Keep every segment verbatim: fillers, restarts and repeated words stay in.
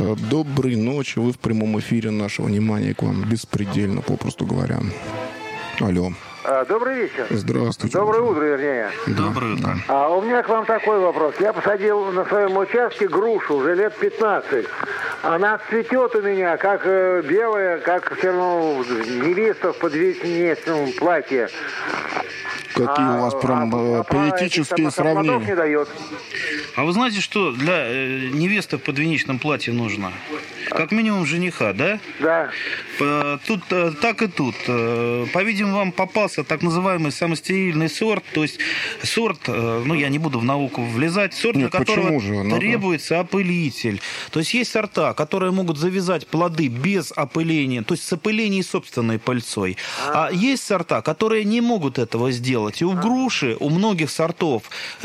Доброй ночи. Вы в прямом эфире. Наше внимание к вам беспредельно, попросту говоря. Алло. Добрый вечер. Здравствуйте. Доброе утро, вернее. Да. Доброе утро. А у меня к вам такой вопрос. Я посадил на своем участке грушу уже лет пятнадцать. Она цветет у меня, как э, белая, как все равно невеста в подвенечном платье. Какие а, у вас прям а, а, поэтические а, сравнения. Не дает. А вы знаете, что для э, невесты в подвенечном платье нужно? Как минимум жениха, да? Да. Тут так и тут. По-видимому, вам попался так называемый самостерильный сорт, то есть сорт, ну, я не буду в науку влезать, сорт, Нет, для которого же? требуется опылитель. То есть есть сорта, которые могут завязать плоды без опыления, то есть с опылением собственной пыльцой. А есть сорта, которые не могут этого сделать. И у груши, у многих сортов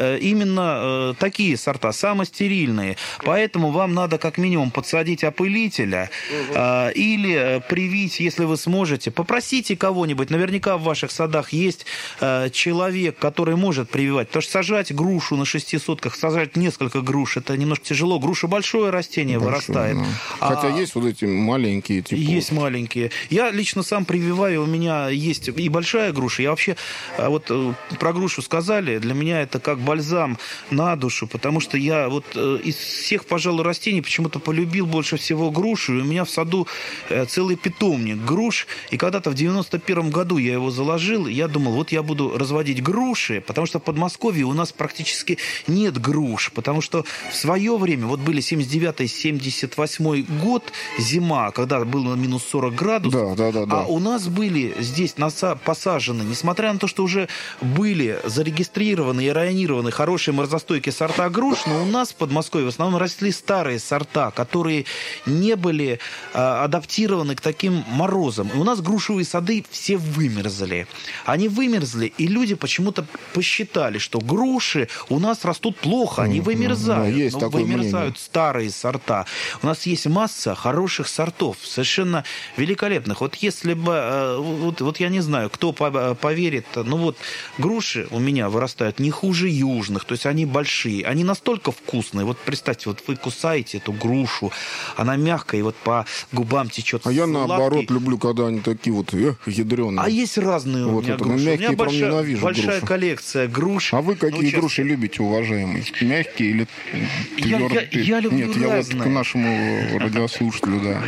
именно такие сорта, самостерильные. Поэтому вам надо как минимум подсадить опылителя угу. или привить, если вы сможете. Попросите кого-нибудь. Наверняка в ваших садах есть э, человек, который может прививать. Потому что сажать грушу на шести сотках, сажать несколько груш, это немножко тяжело. Груша большое растение большое, вырастает. Да. А... Хотя есть вот эти маленькие. Типа... Есть маленькие. Я лично сам прививаю. У меня есть и большая груша. Я вообще, вот про грушу сказали, для меня это как бальзам на душу. Потому что я вот из всех, пожалуй, растений почему-то полюбил больше всего грушу. И у меня в саду целый питомник груш, и когда-то в девяносто первом году я его заложил, я думал, вот я буду разводить груши, потому что в Подмосковье у нас практически нет груш, потому что в свое время, вот были семьдесят девятый семьдесят восьмой год, зима, когда было минус сорок градусов, да, да, да, да. а у нас были здесь посажены, несмотря на то, что уже были зарегистрированы и районированы хорошие морозостойкие сорта груш, но у нас в Подмосковье в основном росли старые сорта, которые не были а, адаптированы к таким морозам. И у нас грушевые сады все вымерзли. Они вымерзли, и люди почему-то посчитали, что груши у нас растут плохо, они вымерзают. Да, есть но вымерзают мнение. Старые сорта. У нас есть масса хороших сортов, совершенно великолепных. Вот если бы, вот, вот я не знаю, кто поверит, ну вот груши у меня вырастают не хуже южных, то есть они большие, они настолько вкусные. Вот представьте, вот вы кусаете эту грушу, она мягкая, и вот по губам течет. А я наоборот люблю, когда они такие вот эх, ядреные. А есть разные вот у меня это, груши. Мягкие, у меня большая, ненавижу большая груши. коллекция груш. А вы какие ну, груши любите, уважаемые? Мягкие или твердые? Я, я, я люблю Нет, разные. я вот к нашему радиослушателю, да.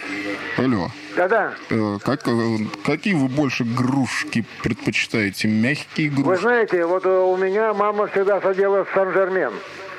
Алло. Да-да. Как, какие вы больше грушки предпочитаете? Мягкие груши? Вы знаете, вот у меня мама всегда садила Сан-Жермен.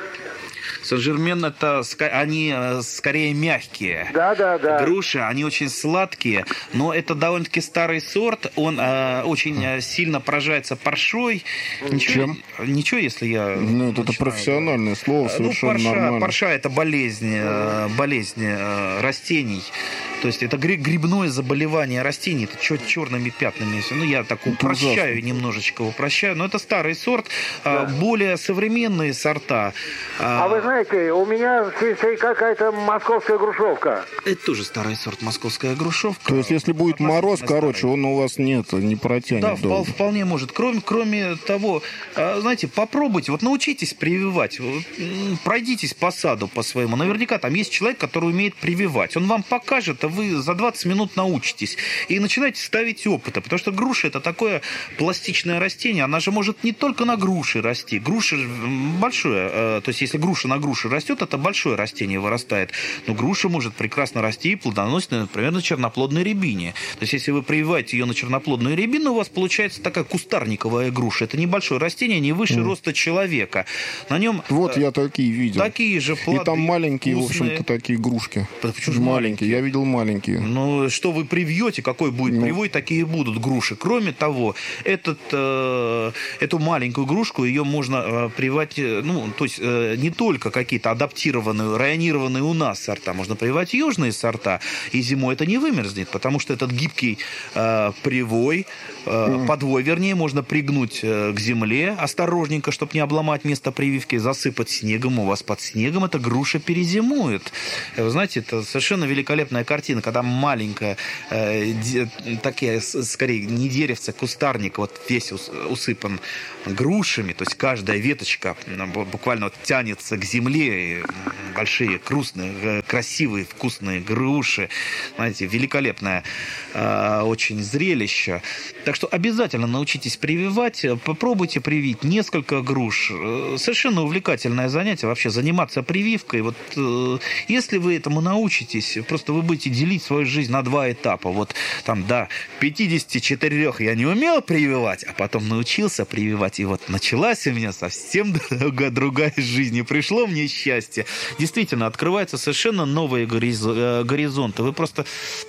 Сен-Жермен это они скорее мягкие. Да, да, да. Груши, они очень сладкие, но это довольно-таки старый сорт. Он э, очень сильно поражается паршой. Ничего, Чем? Ничего, если я. Ну, это начинаю... профессиональное слово, совершенно ну, парша, нормально. Парша это болезнь, болезнь растений. То есть это грибное заболевание растений, это черными пятнами. Ну, я так упрощаю, немножечко упрощаю. Но это старый сорт, да. Более современные сорта. А вы знаете, у меня какая-то московская грушевка. Это тоже старый сорт, московская грушевка. То есть, если будет мороз, короче, старый. Он у вас нет, не протянет. Да, долго. Вполне может. Кроме, кроме того, знаете, попробуйте, вот научитесь прививать. Пройдитесь по саду по своему. Наверняка там есть человек, который умеет прививать. Он вам покажет, а вы за двадцать минут научитесь. И начинаете ставить опыты. Потому что груша это такое пластичное растение. Она же может не только на груши расти. Груша большое. То есть, если груша на груши растет, это большое растение вырастает. Но груша может прекрасно расти и плодоносить, например, на черноплодной рябине. То есть, если вы прививаете ее на черноплодную рябину, у вас получается такая кустарниковая груша. Это небольшое растение, не выше mm. роста человека. На нем... Вот я такие видел. Такие же плоды. И там маленькие, вкусные. В общем-то, такие игрушки. Почему же маленькие? Я видел маленькие. Ну, что вы привьете, какой будет ну. привой, такие будут груши. Кроме того, этот, э, эту маленькую грушку, ее можно э, прививать, ну, то есть э, не только какие-то адаптированные, районированные у нас сорта, можно прививать южные сорта, и зимой это не вымерзнет, потому что этот гибкий э, привой, э, mm. подвой, вернее, можно пригнуть э, к земле осторожненько, чтобы не обломать место прививки, засыпать снегом, у вас под снегом эта груша перезимует. Вы знаете, это совершенно великолепная картина. картина, когда маленькая, э, де, такие, скорее, не деревце, кустарник, вот весь усыпан грушами, то есть каждая веточка буквально вот тянется к земле, большие, крупные, красивые, вкусные груши, знаете, великолепное э, очень зрелище. Так что обязательно научитесь прививать, попробуйте привить несколько груш. Совершенно увлекательное занятие вообще, заниматься прививкой. Вот э, если вы этому научитесь, просто вы будете делить свою жизнь на два этапа. Вот там до пятидесяти четырёх я не умел прививать, а потом научился прививать. И вот началась у меня совсем другая жизнь. И пришло мне счастье. Действительно, открываются совершенно новые горизонты. Вы просто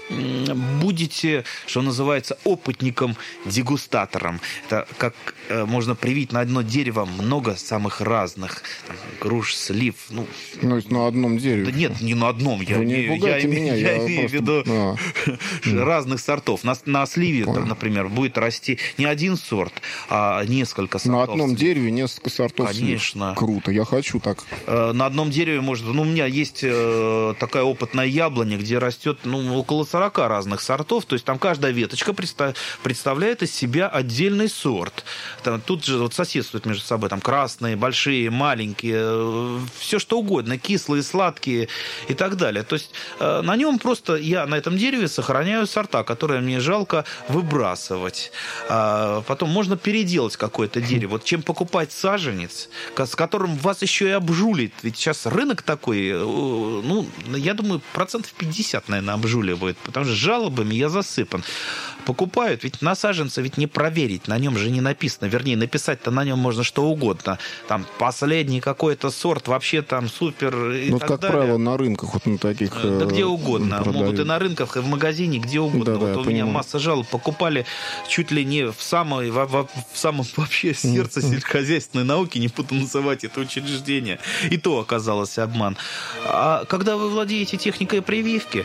будете, что называется, опытником-дегустатором. Это как можно привить на одно дерево много самых разных. Там, груш, слив. Ну, ну, на одном дереве. Да нет, не на одном. Я, не не, я, меня, я, я имею в виду а. разных сортов. На, на сливе, там, например, будет расти не один сорт, а несколько сортов. На одном слив. дереве несколько сортов. Конечно. Слив. Круто, я хочу так. На одном дереве может... Ну, у меня есть такая опытная яблоня, где растет ну, около сорока разных сортов. То есть там каждая веточка представляет из себя отдельный сорт. Там, тут же вот соседствуют между собой там красные, большие, маленькие, все что угодно, кислые, сладкие и так далее. То есть на нем просто я на этом дереве сохраняю сорта, которые мне жалко выбрасывать. Потом можно переделать какое-то дерево. Вот чем покупать саженец, с которым вас еще и обжулит. Ведь сейчас рынок такой, ну, я думаю, процентов пятьдесят, наверное, обжуливает, потому что жалобами я засыпан. Покупают, ведь на саженце ведь не проверить, на нем же не написано, вернее, написать-то на нем можно что угодно. Там последний какой-то сорт, вообще там супер и ну, так как далее. правило, на рынках вот на таких Да где угодно. продают. Могут и на рынках, и в магазине, где угодно. Да, вот да, у понимаю. меня масса жалоб. Покупали чуть ли не в, самой, в, в, в самом вообще сердце сельскохозяйственной науки, не буду называть это учреждение. И то оказалось обман. А когда вы владеете техникой прививки,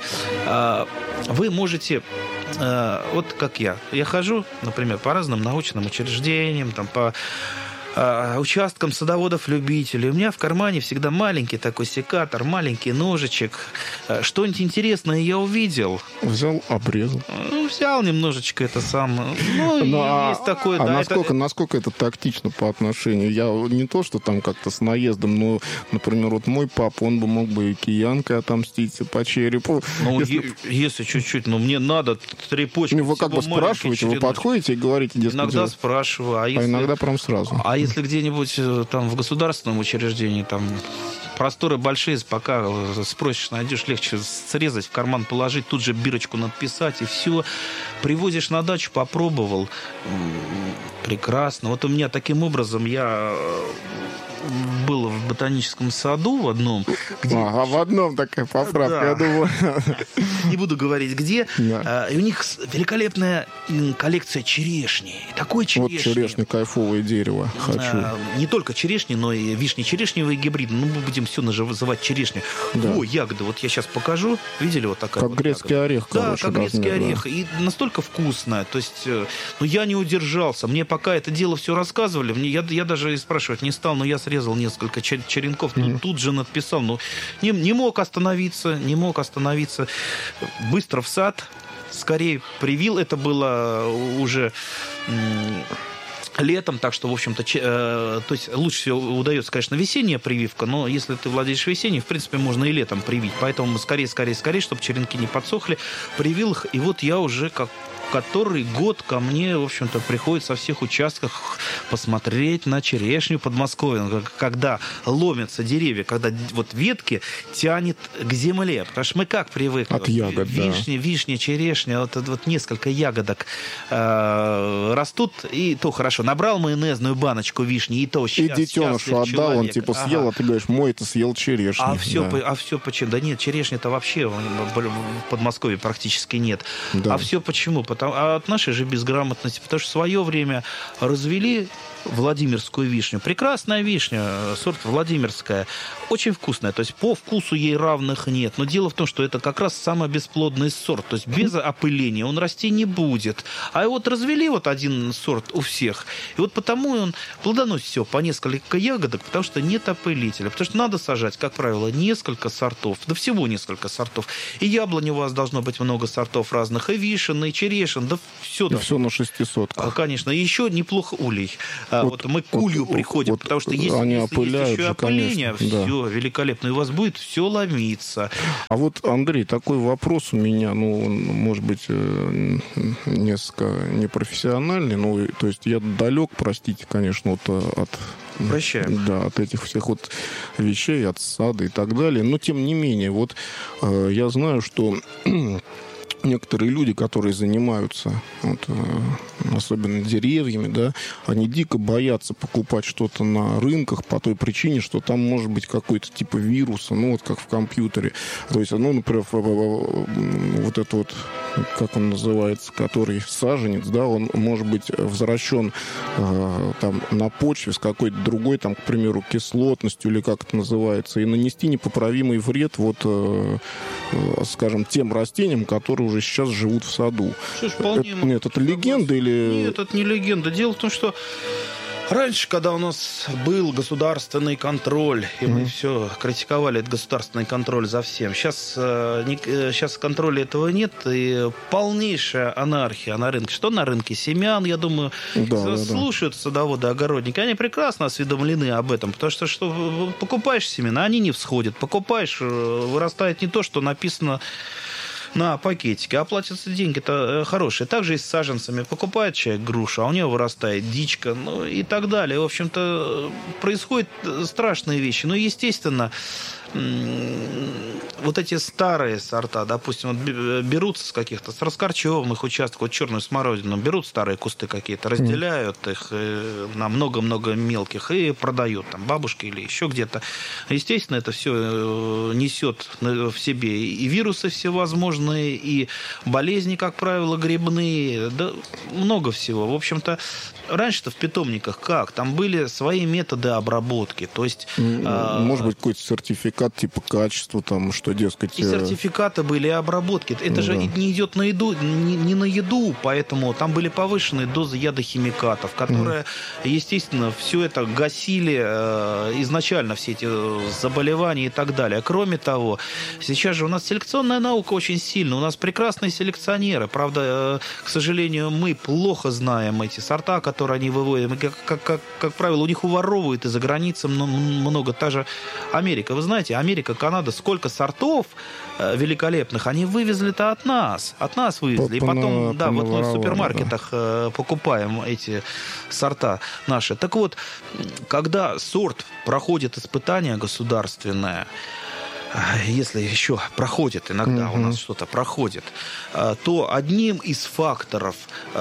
вы можете... Вот как я. Я хожу, например, по разным научным учреждениям, там, по э, участкам садоводов-любителей. У меня в кармане всегда маленький такой секатор, маленький ножичек. Что-нибудь интересное я увидел. Взял, обрезал. Ну, взял немножечко это самое. Ну, ну, а, есть такое, а да. насколько, это... насколько это тактично по отношению? Я не то, что там как-то с наездом, но, например, вот мой папа, он бы мог бы и киянкой отомстить по черепу. Ну, если... Е- если чуть-чуть, но мне надо три почки. Ну, вы как бы спрашиваете, вы подходите и говорите, дескать, иногда делать. спрашиваю. А, если... а иногда прям сразу. А если где-нибудь там в государственном учреждении, там просторы большие, пока спросишь, найдешь, легче срезать, в карман положить, тут же бирочку написать, и все. Привозишь на дачу, попробовал. Прекрасно. Вот у меня таким образом я... было в ботаническом саду в одном. Где... А, а в одном такая поправка, да. Я думаю. Не буду говорить, где. Да. И у них великолепная коллекция черешни. Такой черешни. Вот черешня, кайфовое дерево. Хочу. Не только черешни, но и вишни-черешневые гибриды. Ну, мы будем все называть черешню. Да. О, ягоды. Вот я сейчас покажу. Видели вот такая как вот грецкий ягода? орех. Да, короче, как грецкий размер, орех. Да. И настолько вкусная. То есть, ну, я не удержался. Мне пока это дело все рассказывали, мне, я, я даже спрашивать не стал, но я срезал несколько черенков, mm-hmm. тут, тут же написал, ну, не, не мог остановиться, не мог остановиться. Быстро в сад, скорее привил, это было уже м- летом, так что, в общем-то, че, э, то есть лучше всего удается, конечно, весенняя прививка, но если ты владеешь весенней, в принципе, можно и летом привить. Поэтому скорее, скорее, скорее, чтобы черенки не подсохли, привил их, и вот я уже как который год ко мне, в общем-то, приходит со всех участков посмотреть на черешню Подмосковья, когда ломятся деревья, когда вот ветки тянет к земле. Потому что мы как привыкли? От ягод, вишня, да. Вишня, черешня, вот, вот несколько ягодок э, растут, и то хорошо. Набрал майонезную баночку вишни, и то счастлив, и детенышу отдал, человек. Он типа съел, ага. А ты говоришь, мой это съел черешню. А все, да. а все почему? Да нет, черешни-то вообще в Подмосковье практически нет. Да. А все почему? А от нашей же безграмотности, потому что в свое время развели Владимирскую вишню. Прекрасная вишня, сорт Владимирская. Очень вкусная. То есть по вкусу ей равных нет. Но дело в том, что это как раз самый бесплодный сорт. То есть без опыления он расти не будет. А вот развели вот один сорт у всех. И вот потому он плодоносит все по несколько ягодок, потому что нет опылителя. Потому что надо сажать, как правило, несколько сортов. Да всего несколько сортов. И яблонь у вас должно быть много сортов разных. И вишен, и черешин. Да все. И все на шестисотках. А, конечно. И еще неплохо улей. Вот, вот мы к улью вот, приходим, вот, потому что если, они если опыляют есть еще же, опыление, конечно, все да. великолепно. И у вас будет все ломиться. А вот, Андрей, такой вопрос у меня, ну, он, может быть, несколько непрофессиональный, ну, то есть я далек, простите, конечно, вот от... Прощаем. Да, от этих всех вот вещей, от сада и так далее. Но, тем не менее, вот э, я знаю, что... Некоторые люди, которые занимаются, вот, особенно деревьями, да, они дико боятся покупать что-то на рынках по той причине, что там может быть какой-то типа вируса, ну вот как в компьютере. То есть, ну, например, вот это вот, как он называется, который саженец, да, он может быть возвращен э, там на почве с какой-то другой, там, к примеру, кислотностью или как это называется, и нанести непоправимый вред вот, э, э, скажем, тем растениям, которые уже сейчас живут в саду. Слушай, вполне это, нет, это легенда или... Нет, это не легенда. Дело в том, что раньше, когда у нас был государственный контроль, и мы mm-hmm. все критиковали этот государственный контроль за всем, сейчас, сейчас контроля этого нет, и полнейшая анархия на рынке. Что на рынке семян, я думаю, да, слушают да. садоводы, огородники, они прекрасно осведомлены об этом, потому что, что покупаешь семена, они не всходят, покупаешь, вырастает не то, что написано на пакетике, а платятся деньги-то хорошие. Также и с саженцами. Покупает человек грушу, а у него вырастает дичка, ну и так далее. В общем-то, происходят страшные вещи. Но, естественно, вот эти старые сорта, допустим, вот берутся с каких-то, с раскорчеванных участков, вот черную смородину, берут старые кусты какие-то, разделяют их на много-много мелких и продают там бабушке или еще где-то. Естественно, это все несет в себе и вирусы всевозможные, и болезни, как правило, грибные, да много всего. В общем-то, раньше-то в питомниках как? Там были свои методы обработки, то есть... Может быть, какой-то сертификат типа качества, там, что, дескать... И сертификаты были, и обработки. Это ну, же да. не идет на еду, не, не на еду, поэтому там были повышенные дозы ядохимикатов, которые, mm. естественно, все это гасили э, изначально, все эти заболевания и так далее. Кроме того, сейчас же у нас селекционная наука очень сильная, у нас прекрасные селекционеры. Правда, э, к сожалению, мы плохо знаем эти сорта, которые они выводят. Как, как, как, как правило, у них уворовывают из-за границы много. Та же Америка. Вы знаете, Америка, Канада, сколько сортов э, великолепных они вывезли-то от нас. От нас вывезли. И потом, да, вот мы в супермаркетах да. э, покупаем эти сорта наши. Так вот, когда сорт проходит испытание государственное, если еще проходит, иногда mm-hmm. у нас что-то проходит, то одним из факторов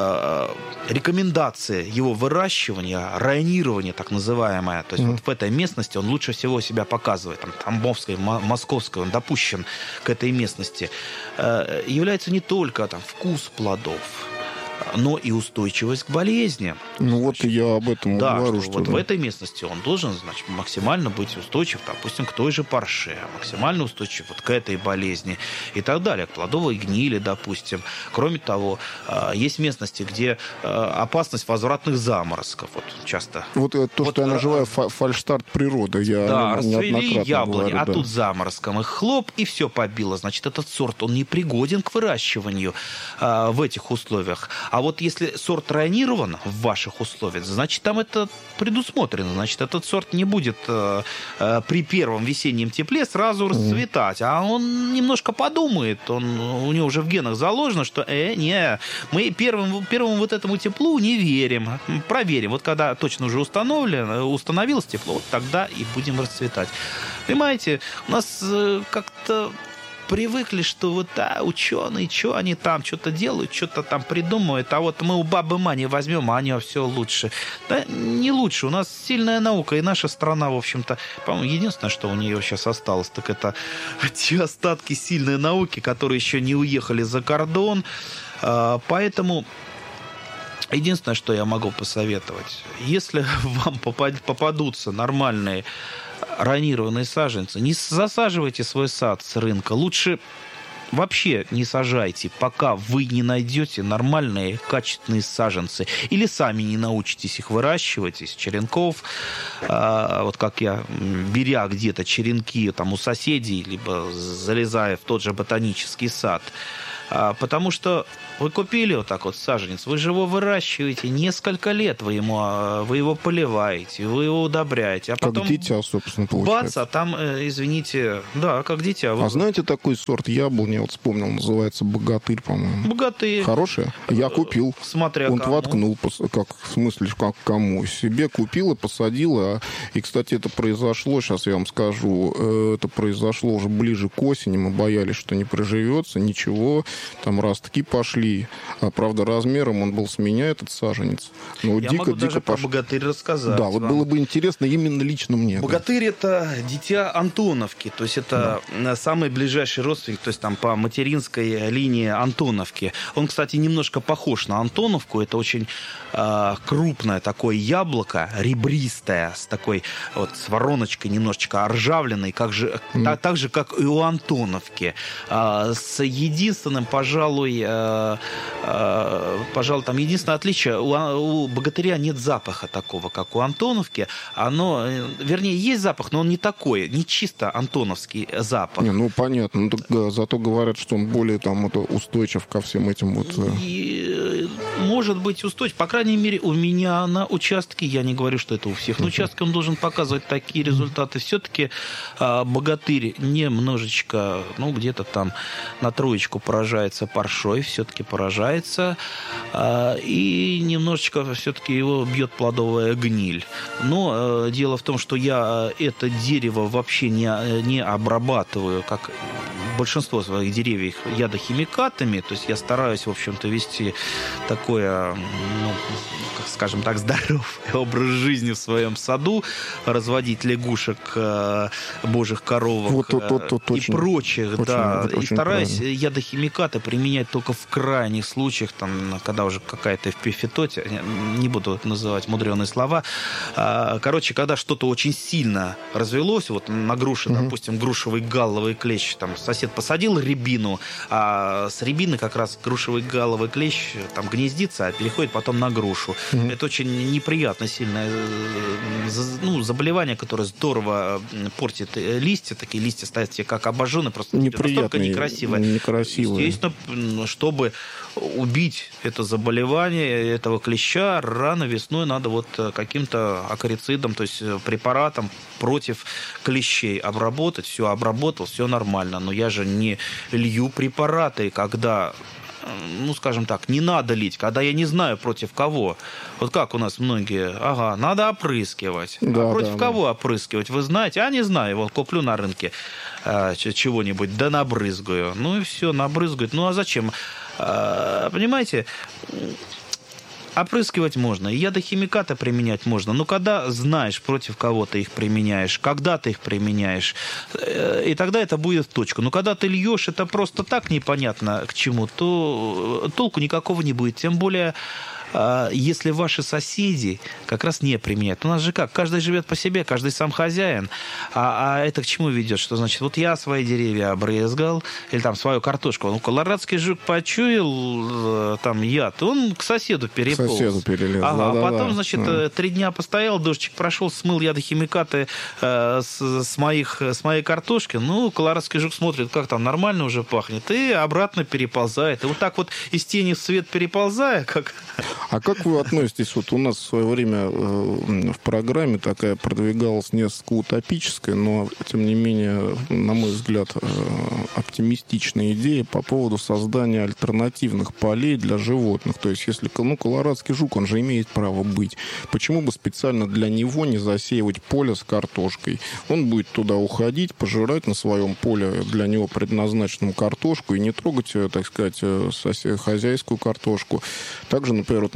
рекомендации его выращивания, районирования, так называемое, то есть mm-hmm. вот в этой местности он лучше всего себя показывает, там, Тамбовской, Московской, он допущен к этой местности, является не только там, вкус плодов, но и устойчивость к болезням. Ну вот значит, я об этом да, говорю. Что что вот да. в этой местности он должен, значит, максимально быть устойчив, допустим, к той же парше, максимально устойчив вот к этой болезни и так далее, к плодовой гнили, допустим. Кроме того, есть местности, где опасность возвратных заморозков. Вот часто. Вот то, вот, что я называю фальштарт природы. Я да, расцвели яблони, говорю, а да. тут заморозком их хлоп, и все побило. Значит, этот сорт, он не пригоден к выращиванию а, в этих условиях. А вот если сорт районирован в ваших условиях, значит, там это предусмотрено. Значит, этот сорт не будет э, э, при первом весеннем тепле сразу расцветать. А он немножко подумает. Он, у него уже в генах заложено, что э, не, мы первым, первому вот этому теплу не верим. Проверим. Вот когда точно уже установлено, установилось тепло, вот тогда и будем расцветать. Понимаете, у нас э, как-то... привыкли, что вот, а, ученые, что они там что-то делают, что-то там придумывают, а вот мы у бабы Мани возьмем, а у нее все лучше. Да не лучше, у нас сильная наука, и наша страна, в общем-то, по-моему, единственное, что у нее сейчас осталось, так это те остатки сильной науки, которые еще не уехали за кордон, поэтому... Единственное, что я могу посоветовать, если вам попадутся нормальные ранированные саженцы, не засаживайте свой сад с рынка. Лучше вообще не сажайте, пока вы не найдете нормальные, качественные саженцы. Или сами не научитесь их выращивать из черенков. А, вот как я, беря где-то черенки там, у соседей, либо залезая в тот же ботанический сад. А, потому что вы купили вот так вот саженец, вы же его выращиваете несколько лет, вы, ему, вы его поливаете, вы его удобряете. А потом, как дитя, собственно, получается. Бац, а там, извините, да, как дитя. А знаете такой сорт яблони, я вот вспомнил, называется «Богатырь», по-моему. «Богатырь». Хорошая? Я купил. Смотря Он кому. воткнул, как, в смысле, как кому? Себе купил и посадил. А, и, кстати, это произошло, сейчас я вам скажу, это произошло уже ближе к осени, мы боялись, что не приживется, ничего, там ростки пошли. А, правда, размером он был с меня, этот саженец. Но я дико, могу дико даже пош... про «Богатырь» рассказать. Да, вот вам. было бы интересно именно лично мне. «Богатырь» — это дитя Антоновки, то есть это да. самый ближайший родственник, то есть там по материнской линии Антоновки. Он, кстати, немножко похож на Антоновку, это очень э, крупное такое яблоко, ребристое, с такой вот с вороночкой немножечко ржавленной, как же, mm. так, так же, как и у Антоновки. Э, с единственным, пожалуй, э, э, пожалуй, там единственное отличие, у, у «Богатыря» нет запаха такого, как у Антоновки. Оно, вернее, есть запах, но он не такой, не чисто антоновский запах. Не, ну, понятно. Ну, так, зато говорят, что он более там, это, устойчив ко всем этим вот... И, может быть, устойчив. По крайней мере, у меня на участке, я не говорю, что это у всех, на участке он должен показывать такие результаты. Все-таки а, «Богатырь» немножечко, ну, где-то там на троечку поражается паршой, все-таки поражается. А, и немножечко все-таки его бьет плодовая гниль. Но а, дело в том, что я это дерево вообще не, не обрабатываю, как большинство своих деревьев, ядохимикатами. То есть я стараюсь, в общем-то, вести такое, ну, скажем так, здоровый образ жизни в своем саду, разводить лягушек, божьих коровок вот, вот, вот, вот, и очень, прочих. очень, да. вот, и стараюсь правильно. ядохимикаты применять только в крайних случаях, там, когда уже какая-то эпифитоте, не буду называть мудреные слова. Короче, когда что-то очень сильно развелось, вот на груши, угу. допустим, грушевый галловый клещ, там сосед посадил рябину, а с рябины как раз грушевый галловый клещ там гнездится, а переходит потом на грушу. Угу. Это очень неприятно сильное ну, заболевание, которое здорово портит листья. Такие листья стоят себе как обожженные, просто настолько некрасивые. Некрасивые. Естественно, чтобы убить это заболевание, этого клеща, рано весной надо вот каким-то акарицидом, то есть препаратом против клещей обработать. Все обработал, все нормально. Но я же не лью препараты, когда... ну, скажем так, не надо лить, когда я не знаю, против кого. Вот как у нас многие, ага, надо опрыскивать. Да, а против да, кого да. опрыскивать? Вы знаете? А не знаю, вот куплю на рынке а, чего-нибудь, да набрызгаю. Ну и все, набрызгают. Ну а зачем? А, понимаете... Опрыскивать можно, и ядохимикаты применять можно. Но когда знаешь, против кого ты их применяешь, когда ты их применяешь, и тогда это будет в точку. Но когда ты льешь это просто так непонятно к чему, то толку никакого не будет. Тем более, если ваши соседи как раз не применяют. У нас же как? Каждый живет по себе, каждый сам хозяин. А, а это к чему ведет? Что значит, вот я свои деревья обрезгал, или там свою картошку. Ну, колорадский жук почуял там яд, он к соседу переполз. К соседу перелез. Ага, да, потом, да, значит, да. три дня постоял, дождичек прошел, смыл ядохимикаты э, с, с, моих, с моей картошки. Ну, колорадский жук смотрит, как там нормально уже пахнет, и обратно переползает. И вот так вот из тени в свет переползая, как... А как вы относитесь? Вот у нас в свое время э, в программе такая продвигалась несколько утопическая, но, тем не менее, на мой взгляд, э, оптимистичная идея по поводу создания альтернативных полей для животных. То есть, если, ну, колорадский жук, он же имеет право быть. Почему бы специально для него не засеивать поле с картошкой? Он будет туда уходить, пожирать на своем поле для него предназначенную картошку и не трогать, так сказать, хозяйскую картошку. Также, например, вот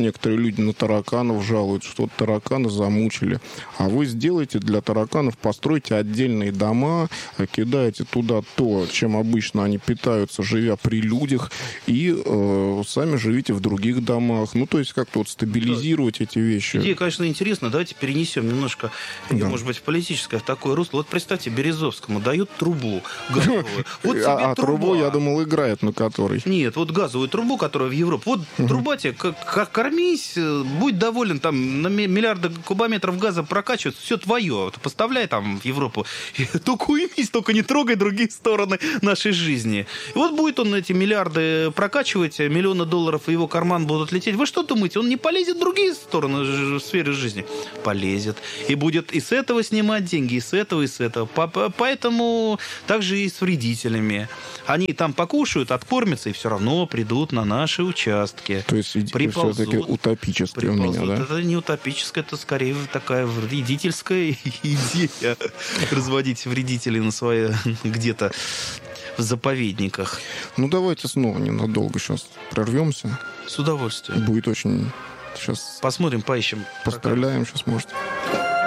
некоторые люди на тараканов жалуют, что тараканы замучили. А вы сделайте для тараканов, постройте отдельные дома, кидайте туда то, чем обычно они питаются, живя при людях, и э, сами живите в других домах. Ну, то есть как-то вот стабилизировать да. эти вещи. Идея, конечно, интересна. Давайте перенесем немножко, да. может быть, в политическое, в такое русло. Вот представьте, Березовскому дают трубу газовую. Вот тебе а, а трубу, я думал, играет на которой. Нет, вот газовую трубу, которая в Европу. Вот угу. труба тебе, как кормись, будь доволен, там на миллиарды кубометров газа прокачивают, все твое. Поставляй там в Европу. Только уймись, только не трогай другие стороны нашей жизни. И вот будет он эти миллиарды прокачивать, миллионы долларов в его карман будут лететь. Вы что думаете, он не полезет в другие стороны в сфере жизни? Полезет. И будет и с этого снимать деньги, и с этого, и с этого. Поэтому также и с вредителями. Они там покушают, откормятся, и все равно придут на наши участки. То есть все-таки утопическое у меня, да? Это не утопическое, это скорее такая вредительская идея. Разводить вредителей на свои где-то в заповедниках. Ну, давайте снова ненадолго сейчас прервемся. С удовольствием. Будет очень... Сейчас посмотрим, поищем. Постреляем сейчас, может.